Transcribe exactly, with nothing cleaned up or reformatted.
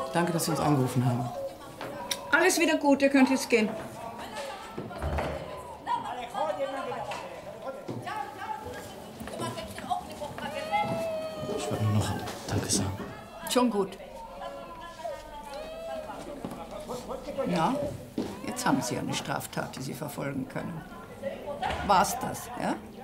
Danke, dass Sie uns angerufen haben. Alles wieder gut, ihr könnt jetzt gehen. Ich wollte nur noch Danke sagen. Schon gut. Ja, jetzt haben Sie eine Straftat, die Sie verfolgen können. War's das, ja?